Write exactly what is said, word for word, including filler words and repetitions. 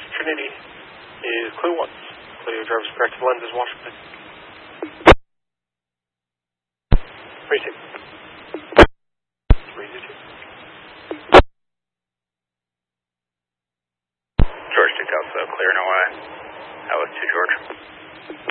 Trinity is clear once. Clear your driver's corrective lenses, Washington. three two. three two. George two Delta, clear no way. That was two George.